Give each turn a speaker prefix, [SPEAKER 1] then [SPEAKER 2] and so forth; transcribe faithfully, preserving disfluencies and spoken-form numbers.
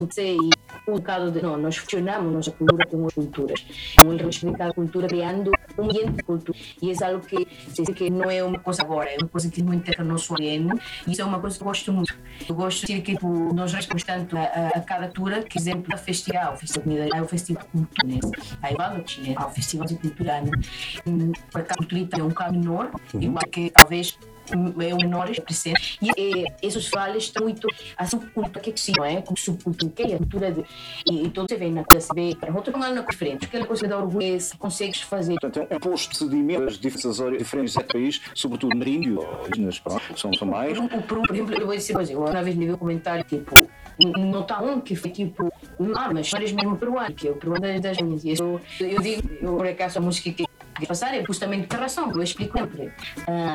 [SPEAKER 1] sei, o caso de, não, nós funcionamos nossa cultura com as culturas. Então, ele explica a cultura criando um ambiente de cultura. E é algo que, sei que não é uma coisa agora, é uma coisa que não integra o nosso A D N. E isso é uma coisa que eu gosto muito. Eu gosto de dizer que tipo, nós respeitamos tanto a, a, a cada cultura, que, exemplo, a festival, o festival de comida, é o festival de cultura, né? Aí vai no Chile, há o festival de cultura, né? Para a cultura é um bocado menor, igual que talvez é o menor presente. E, e esses festivais estão muito a subcultura que existe, não é? Como subcultura, que é a cultura de. E, e todo você vê na coisa, se vê, para outro não é diferente. Aquela coisa da orgulho, se consegues fazer.
[SPEAKER 2] Portanto, é um procedimento das diferentes áreas diferentes do país, sobretudo no índio, são, são mais.
[SPEAKER 1] Por, por, por exemplo, eu vou dizer, eu uma vez me vi um comentário tipo, não está um que foi tipo, ah, mas histórias mesmo peruano, que é o peruano das, das minhas. E eu, eu digo, eu por acaso a música que passar é justamente de razão, eu explico sempre. Uh,